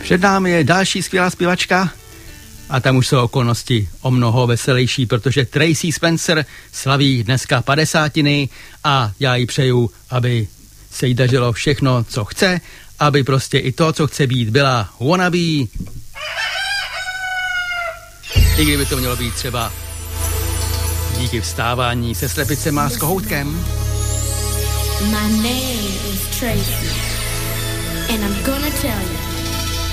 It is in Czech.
Před námi je další skvělá zpěvačka a tam už jsou okolnosti o mnoho veselější, protože Tracy Spencer slaví dneska 50. a já jí přeju, aby se jí dařilo všechno, co chce, aby prostě i to, co chce být, byla wannabe. I kdyby to mělo být třeba díky vstávání se slepicema s kohoutkem. My name is Tracy and I'm gonna tell you